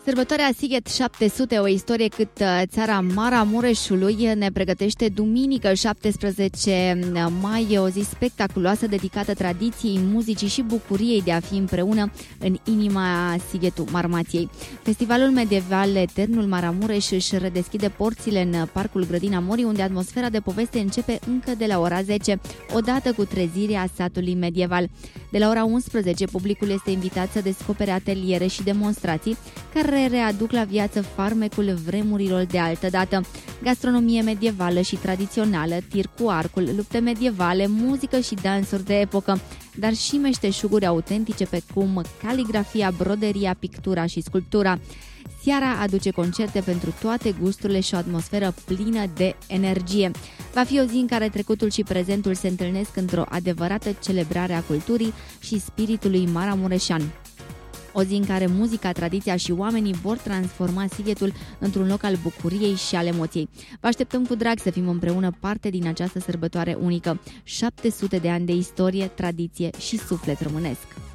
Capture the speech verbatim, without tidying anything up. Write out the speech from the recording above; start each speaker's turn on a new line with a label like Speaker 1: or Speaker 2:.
Speaker 1: Sărbătoarea Sighet șapte sute, o istorie cât țara Maramureșului, ne pregătește duminică șaptesprezece mai, o zi spectaculoasă dedicată tradiției, muzicii și bucuriei de a fi împreună în inima Sighetul Marmației. Festivalul medieval Eternul Maramureș își redeschide porțile în Parcul Grădina Morii, unde atmosfera de poveste începe încă de la ora zece, odată cu trezirea satului medieval. De la ora unsprezece, publicul este invitat să descopere ateliere și demonstrații care readuc la viață farmecul vremurilor de altădată. Gastronomie medievală și tradițională, tir cu arcul, lupte medievale, muzică și dansuri de epocă, dar și meșteșuguri autentice precum caligrafia, broderia, pictura și sculptura. Seara aduce concerte pentru toate gusturile și o atmosferă plină de energie. Va fi o zi în care trecutul și prezentul se întâlnesc într-o adevărată celebrare a culturii și spiritului maramureșan. O zi în care muzica, tradiția și oamenii vor transforma Sighetul într-un loc al bucuriei și al emoției. Vă așteptăm cu drag să fim împreună parte din această sărbătoare unică. șapte sute de ani de istorie, tradiție și suflet românesc.